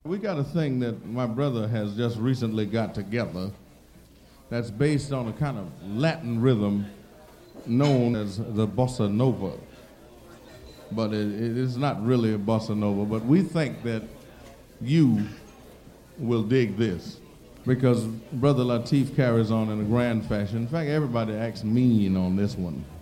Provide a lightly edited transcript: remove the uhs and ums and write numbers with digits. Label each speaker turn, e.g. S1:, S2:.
S1: We got a thing that my brother has just recently got together that's based on a kind of Latin rhythm known as the bossa nova. But it is not really a bossa nova, but we think that you will dig this because Brother Lateef carries on in a grand fashion. In fact, everybody acts mean on this one.